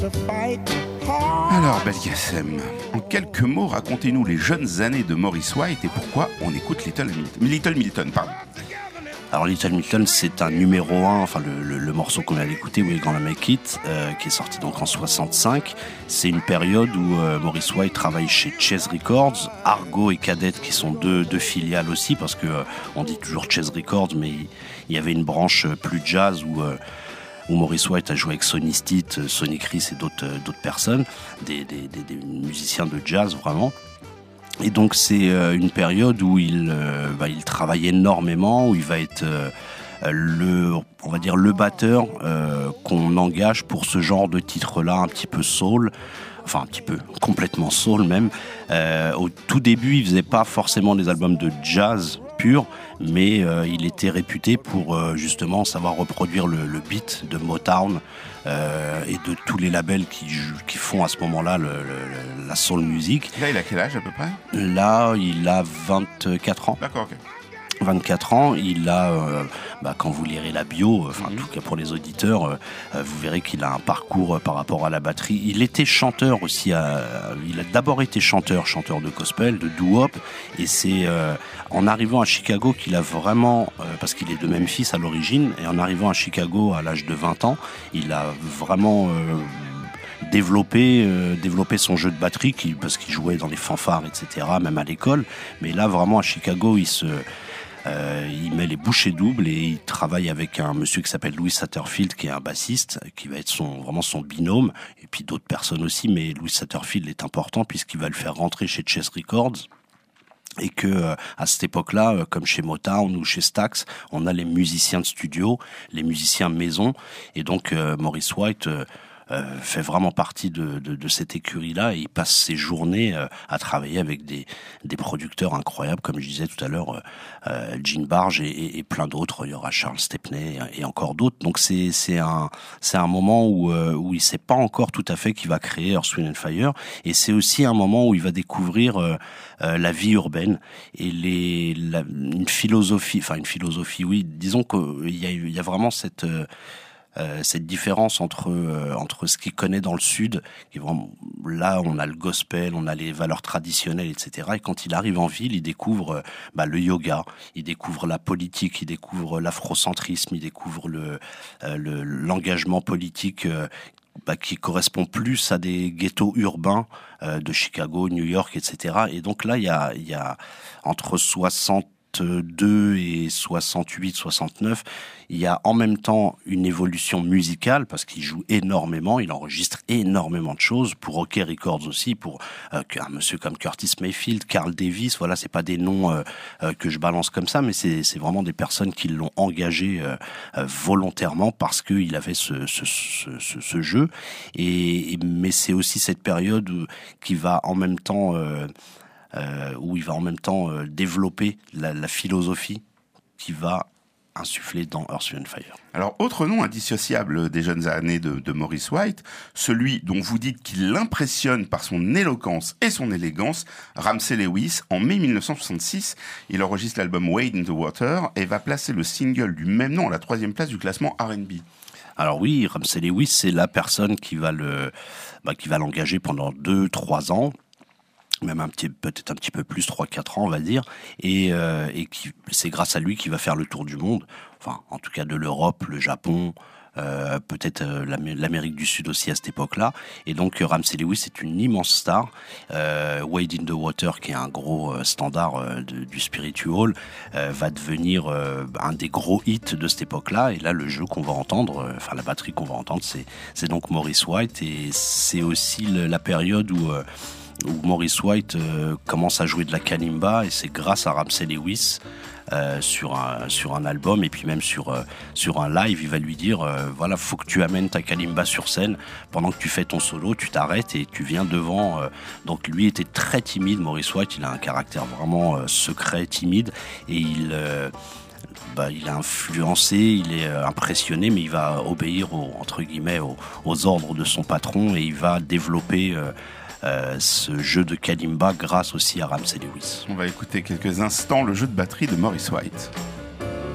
Alors, Belkacem, en quelques mots, racontez-nous les jeunes années de Maurice White et pourquoi on écoute Little Milton. Alors Little Milton, c'est un numéro 1, enfin le morceau qu'on vient d'écouter, We're Gonna Make It, qui est sorti donc en 65. C'est une période où Maurice White travaille chez Chess Records, Argo et Cadet qui sont deux filiales aussi, parce que on dit toujours Chess Records, mais il y avait une branche plus jazz où Maurice White a joué avec Sonny Stitt, Sonny Chris et d'autres personnes, des musiciens de jazz vraiment. Et donc c'est une période où il travaille énormément, où il va être le batteur qu'on engage pour ce genre de titre-là, un petit peu soul, enfin un petit peu, complètement soul même. Au tout début, il faisait pas forcément des albums de jazz pur, mais il était réputé pour justement savoir reproduire le beat de Motown et de tous les labels qui font à ce moment-là la soul music. Là, il a quel âge à peu près ? Là, il a 24 ans. D'accord, ok. 24 ans, il a, quand vous lirez la bio, en tout cas pour les auditeurs, vous verrez qu'il a un parcours par rapport à la batterie. Il était chanteur aussi, il a d'abord été chanteur de gospel, de doo-wop, et c'est en arrivant à Chicago qu'il a vraiment, parce qu'il est de Memphis à l'origine, et en arrivant à Chicago à l'âge de 20 ans, il a vraiment développer son jeu de batterie parce qu'il jouait dans les fanfares, etc., même à l'école. Mais là, vraiment, à Chicago, il met les bouchées doubles et il travaille avec un monsieur qui s'appelle Louis Satterfield, qui est un bassiste, qui va être vraiment son binôme, et puis d'autres personnes aussi, mais Louis Satterfield est important puisqu'il va le faire rentrer chez Chess Records. Et que à cette époque-là, comme chez Motown ou chez Stax, on a les musiciens de studio, les musiciens maison, et donc Maurice White fait vraiment partie de cette écurie-là, et il passe ses journées à travailler avec des producteurs incroyables, comme je disais tout à l'heure, Gene Barge et plein d'autres. Il y aura Charles Stepney et encore d'autres. Donc c'est un moment où il sait pas encore tout à fait qu'il va créer Earth, Wind & Fire, et c'est aussi un moment où il va découvrir la vie urbaine et une philosophie, oui, disons qu'il y a vraiment cette différence entre ce qu'il connaît dans le sud, qui est vraiment, là on a le gospel, on a les valeurs traditionnelles, etc. Et quand il arrive en ville, il découvre le yoga, il découvre la politique, il découvre l'afrocentrisme, il découvre l'engagement politique qui correspond plus à des ghettos urbains de Chicago, New York, etc. Et donc là, il y a entre 62 et 68, 69, il y a en même temps une évolution musicale parce qu'il joue énormément, il enregistre énormément de choses pour OK Records aussi, pour un monsieur comme Curtis Mayfield, Carl Davis. Voilà, c'est pas des noms que je balance comme ça, mais c'est vraiment des personnes qui l'ont engagé volontairement parce qu'il avait ce jeu. Mais c'est aussi cette période qui va en même temps où il va en même temps développer la philosophie qui va insuffler dans Earth, Wind & Fire. Alors, autre nom indissociable des jeunes années de Maurice White, celui dont vous dites qu'il l'impressionne par son éloquence et son élégance, Ramsey Lewis. En mai 1966, il enregistre l'album Wade in the Water et va placer le single du même nom à la 3e place du classement R&B. Alors oui, Ramsey Lewis, c'est la personne qui va l'engager pendant 2-3 ans, même peut-être un petit peu plus, 3-4 ans on va dire, et c'est grâce à lui qu'il va faire le tour du monde, enfin en tout cas de l'Europe, le Japon, peut-être l'Amérique du Sud aussi à cette époque-là. Et donc Ramsey Lewis est une immense star. Wade in the Water, qui est un gros standard du spiritual, va devenir un des gros hits de cette époque-là. Et là, le jeu qu'on va entendre, la batterie qu'on va entendre, c'est donc Maurice White, et c'est aussi la période où Maurice White commence à jouer de la kalimba, et c'est grâce à Ramsey Lewis sur un album, et puis même sur un live, il va lui dire voilà, faut que tu amènes ta kalimba sur scène, pendant que tu fais ton solo, tu t'arrêtes et tu viens devant. Donc lui était très timide, Maurice White, il a un caractère vraiment secret, timide, et il est influencé, il est impressionné, mais il va obéir entre guillemets aux ordres de son patron, et il va développer ce jeu de kalimba grâce aussi à Ramsey Lewis. On va écouter quelques instants le jeu de batterie de Maurice White.